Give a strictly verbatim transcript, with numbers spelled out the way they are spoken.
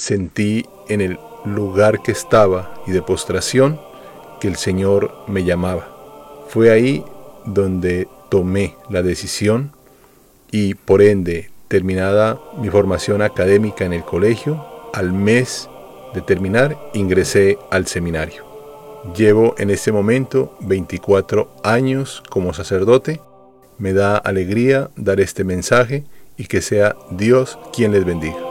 sentí en el lugar que estaba y de postración que el Señor me llamaba. Fue ahí donde tomé la decisión y, por ende, terminada mi formación académica en el colegio, al mes de terminar ingresé al seminario. Llevo en este momento veinticuatro años como sacerdote. Me da alegría dar este mensaje y que sea Dios quien les bendiga.